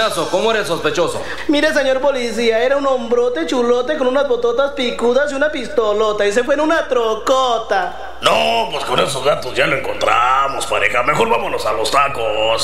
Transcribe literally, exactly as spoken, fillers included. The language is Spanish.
caso, ¿cómo era el sospechoso? Mire, señor policía, era un hombrote chulote con unas bototas picudas y una pistolota, y se fue en una trocota. No, pues con esos datos ya lo encontramos, pareja. Mejor vámonos a los tacos.